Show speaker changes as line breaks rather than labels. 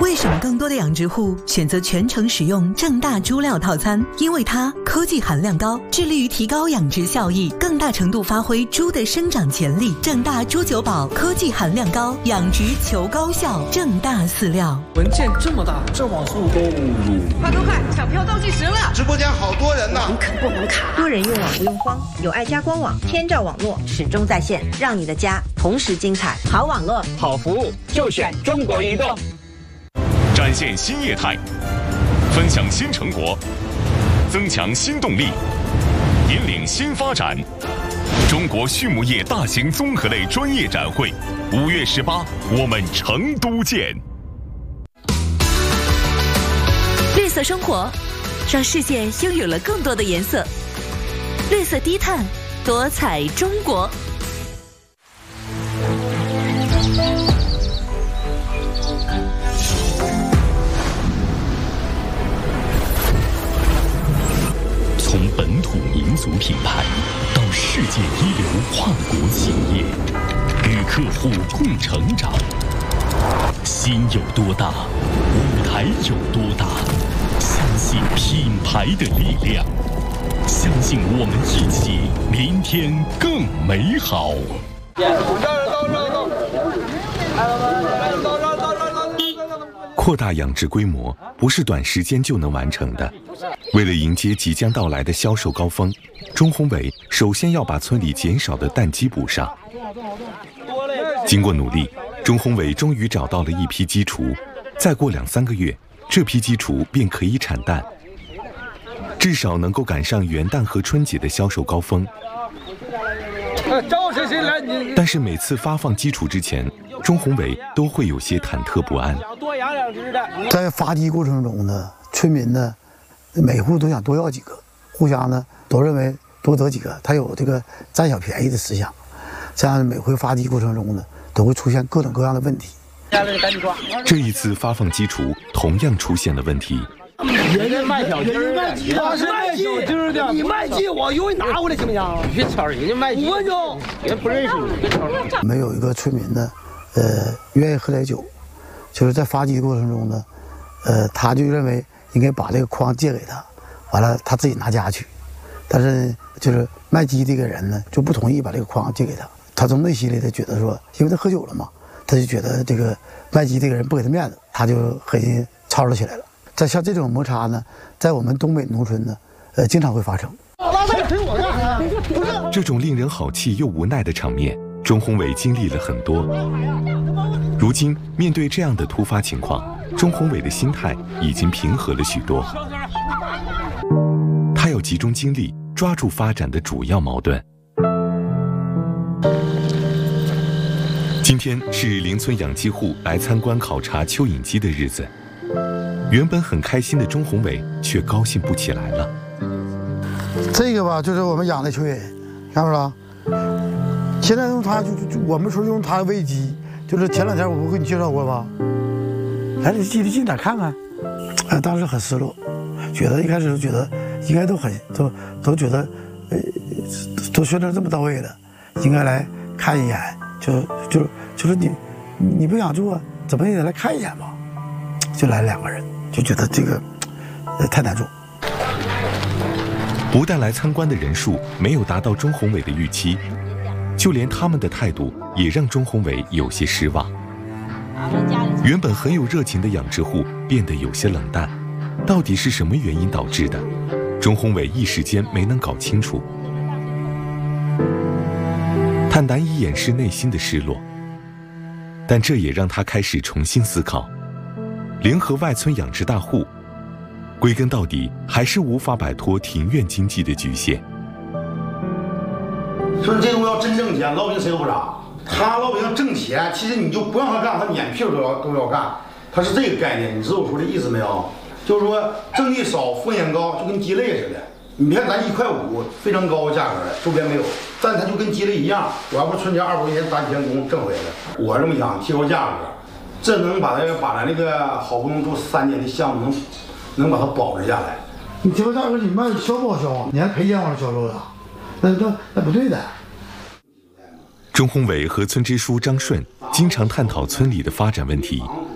为什么更多的养殖户选择全程使用正大猪料套餐？因为它科技含量高，致力于提高养殖效益，更大程度发挥猪的生长潜力。正大猪酒宝科技含量高，养殖求高效。正大饲料。
文件这么大，这网速都
快，抢票倒计时了！
直播间好多人呢，
你可不能卡。
多人用网不用慌，有爱家官网，天照网络始终在线，让你的家同时精彩。好网络，
好服务，就选中国移动。
展现新业态，分享新成果，增强新动力，引领新发展。中国畜牧业大型综合类专业展会，5月18，我们成都见。
绿色生活，让世界拥有了更多的颜色。绿色低碳，多彩中国。
从本土民族品牌到世界一流跨国企业，与客户共成长。心有多大，舞台有多大。相信品牌的力量，相信我们一起，明天更美好。扩大养殖规模不是短时间就能完成的。为了迎接即将到来的销售高峰，钟宏伟首先要把村里减少的蛋鸡补上。经过努力，钟宏伟终于找到了一批鸡雏，再过2-3个月，这批鸡雏便可以产蛋，至少能够赶上元旦和春节的销售高峰。但是每次发放鸡雏之前，钟宏伟都会有些忐忑不安。
在发鸡过程中呢，村民呢，每户都想多要几个，互相呢都认为多得几个，他有这个占小便宜的思想。这样每回发鸡过程中呢，都会出现各种各样的问题。
这一次发放鸡雏同样出现了问题。
人家卖小鸡儿的，我是卖小鸡儿的，你卖鸡我又拿回来行不行？你别吵人家卖鸡，5分钟，人不认识你，别吵。
没有一个村民呢，愿意喝点酒，就是在发鸡的过程中呢，他就认为应该把这个筐借给他，完了他自己拿家去，但是就是卖鸡这个人呢就不同意把这个筐借给他，他从内心里他觉得说，因为他喝酒了嘛，他就觉得这个卖鸡这个人不给他面子，他就狠心吵吵起来了。在像这种摩擦呢，在我们东北农村呢，经常会发生。
这种令人好气又无奈的场面，钟宏伟经历了很多。如今面对这样的突发情况，钟宏伟的心态已经平和了许多。他要集中精力，抓住发展的主要矛盾。今天是邻村养鸡户来参观考察蚯蚓鸡的日子。原本很开心的钟宏伟却高兴不起来了。
这个吧，就是我们养的蚯蚓，看不着？现在用它就我们说用它喂鸡，就是前2天我不给你介绍过吧？来，这鸡的进哪看看？当时很失落，觉得一开始觉得应该都觉得，都宣传这么到位了，应该来看一眼，就是你不想做，怎么也得来看一眼吧？就来2个人。就觉得这个太难做。
不但来参观的人数没有达到钟宏伟的预期，就连他们的态度也让钟宏伟有些失望。原本很有热情的养殖户变得有些冷淡，到底是什么原因导致的？钟宏伟一时间没能搞清楚，他难以掩饰内心的失落，但这也让他开始重新思考。联合外村养殖大户，归根到底还是无法摆脱庭院经济的局限。
说这东西要真挣钱，老百姓谁都不傻。他老百姓挣钱，其实你就不让他干，他撵屁都要干。他是这个概念，你知道我说的意思没有？就是说挣的少，风险高，就跟鸡肋似的。你看咱1.5块非常高的价格，周边没有，但它就跟鸡肋一样。我要不春节200块钱打几天工挣回来了，我这么想提高价格。这能把咱那个好不容易做3年的项目能把它保持下来。
你提高价格，你卖销不好销啊？你还赔钱往这销售的，那不对的。
钟宏伟和村支书张顺经常探讨村里的发展问题，